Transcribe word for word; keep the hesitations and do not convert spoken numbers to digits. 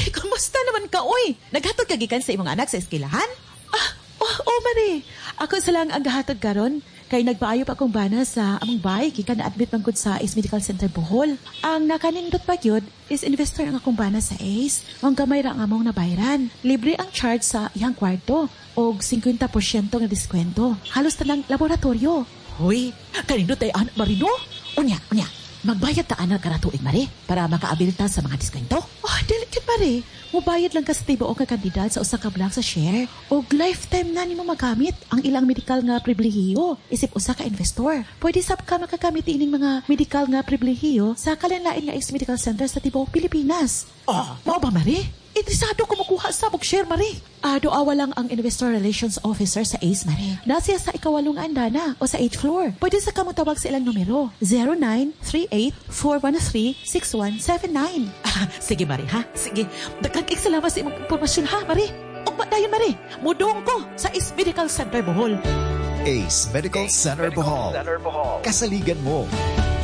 Ay, kumusta naman ka, uy? Naghatod ka gikan sa imong anak sa eskwelahan? Ah, oh, oh, Mari. Ako sa lang ang gahatod karon. Kay nagpaayo pa akong bana sa among bahay, kika na-admit man gud sa Ace Medical Center Bohol. Ang nakanindot pa gyud is investor ang akong bana sa Ace. Ang gamay ra ang among nabayran. Libre ang charge sa iyang kwarto og fifty percent nga diskwento. Halos tanang laboratorio. Hoy, kanindot ay anak Marino? Unya, unya. Magbayad ta anak karatuig, Mari, para makaabil ta sa mga diskwento. Oh, delicate, Mari. Mubayad lang ka sa tibuok nga kandidat sa usa ka block sa share. O lifetime na nimo magamit ang ilang medical nga pribilehiyo isip usa ka investor. Pwede sab ka makagamit ining mga medical nga pribilehiyo sa kalanlain nga Ace Medical Center sa tibuok Pilipinas. Ah, mao ba, Mari? Interesado ko makuha sa bug share, Mari. Ah, doawa lang ang Investor Relations Officer sa Ace, Mari. Nasiya sa ikawalong andana o sa eighth floor. Pwede sa kamo tawag sa ilang numero. zero nine three eight four one three six one seven nine. Ah, sige, Mari, ha? Sige. Dagkag salamat sa imong impormasyon, ha, Mari? Ugma dayon, Mari. Mudong ko sa Ace Medical Center Bohol. Ace Medical Center Bohol. Kasaligan mo.